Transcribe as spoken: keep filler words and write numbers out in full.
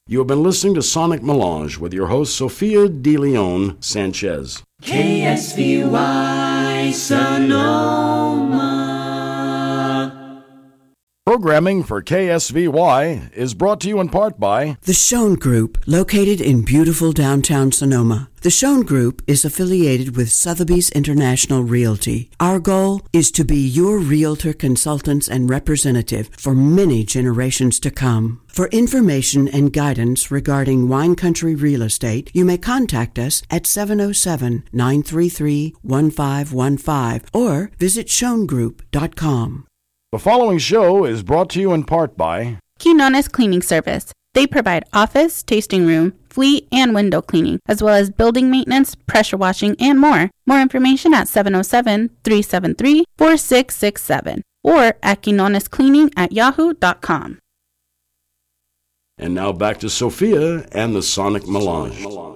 You have been listening to Sonic Melange with your host, Sophia De Leon Sanchez. K S V Y Sonoma. Programming for K S V Y is brought to you in part by The Schoen Group, located in beautiful downtown Sonoma. The Schoen Group is affiliated with Sotheby's International Realty. Our goal is to be your realtor consultants and representative for many generations to come. For information and guidance regarding wine country real estate, you may contact us at seven oh seven, nine three three, one five one five or visit schoen group dot com. The following show is brought to you in part by Quinones Cleaning Service. They provide office, tasting room, fleet, and window cleaning, as well as building maintenance, pressure washing, and more. More information at seven oh seven, three seven three, four six six seven or at quinones cleaning at yahoo dot com. And now back to Sophia and the Sonic Melange.